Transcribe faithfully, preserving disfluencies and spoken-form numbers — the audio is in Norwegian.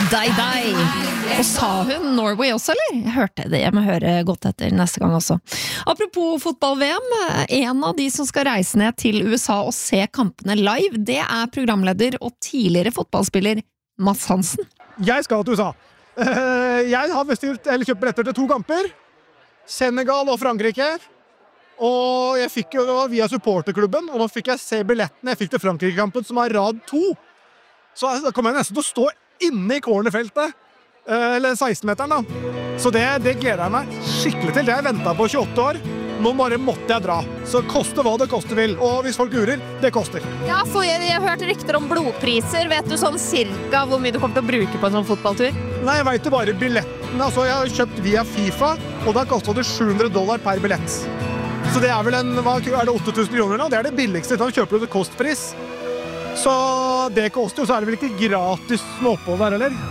Dei, dei. Og sa hun Norway også, eller? Jeg hørte det, jeg må høre godt etter neste gang også. Apropos fotball-V M, en av de som skal reise ned til U S A og se kampene live, det er programleder og tidligere fotballspiller Mads Hansen. Jeg skal til U S A. Jeg har bestilt, eller kjøpt billetter til to kamper. Senegal og Frankrike. Og jeg fikk jo via supporterklubben, og nå fikk jeg se billettene. Jeg fikk til Frankrike-kampen som er rad to. Så da kommer jeg nesten til å stå inne i cornerfeltet. Eller seksten-meteren da. Så det, det gleder jeg meg skikkelig til. Det har jeg ventet på tjueåtte år. Nå bare måtte jeg dra. Så koste hva det koster vil. Og hvis folk lurer, det koster. Ja, for jeg, jeg har hørt rykter om blodpriser. Vet du sånn cirka hvor mye du kommer til å bruke på en sånn fotballtur? Nei, jeg vet jo bare billettene. Altså, jeg har kjøpt via FIFA, og da kostet det sju hundre dollar per billett. Så det er vel en, hva er det, åtte tusen kroner nå? Det er det billigste. Da kjøper du det kostpris. Så det koster jo, så er det vel ikke gratis med opphold der, eller?